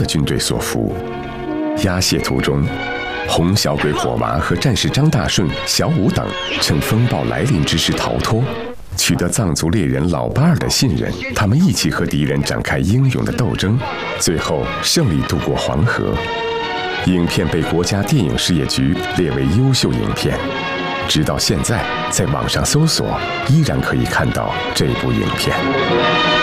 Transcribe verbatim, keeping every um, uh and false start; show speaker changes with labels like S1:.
S1: 的军队所俘。押解途中，红小鬼火娃和战士张大顺、小五等趁风暴来临之时逃脱，取得藏族猎人老巴尔的信任，他们一起和敌人展开英勇的斗争，最后胜利渡过黄河。影片被国家电影事业局列为优秀影片，直到现在，在网上搜索依然可以看到这部影片。